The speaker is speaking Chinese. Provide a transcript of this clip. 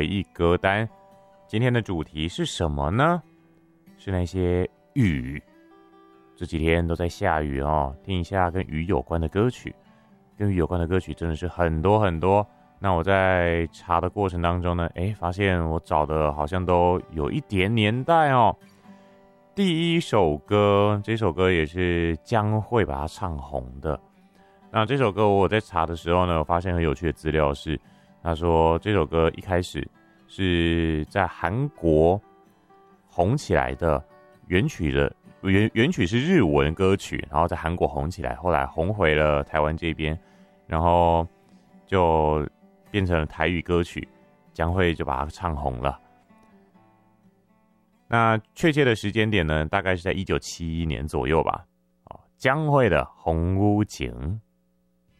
忆歌单。今天的主题是什么呢？是那些雨。这几天都在下雨哦，听一下跟雨有关的歌曲。跟雨有关的歌曲真的是很多很多。那我在查的过程当中呢，发现我找的好像都有一点年代哦。第一首歌，这首歌也是江蕙把它唱红的。那这首歌我在查的时候呢，我发现很有趣的资料是，他说这首歌一开始是在韩国红起来的，原曲是日文歌曲，然后在韩国红起来，后来红回了台湾这边，然后就变成了台语歌曲，江蕙就把它唱红了。那确切的时间点呢，大概是在1971年左右吧。江蕙的《红屋情》。